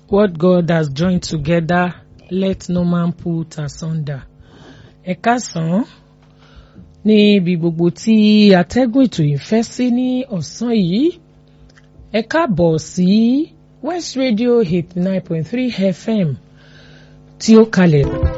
What God has joined together, let no man put asunder. Ẹ káàsán ní ibi gbogbo tí atẹ́gùn ètò yìí fẹ́ sí ní ọ̀sán yìí. Ẹ káàbọ̀ sí West Radio 89.3 FM tí ó kalẹ̀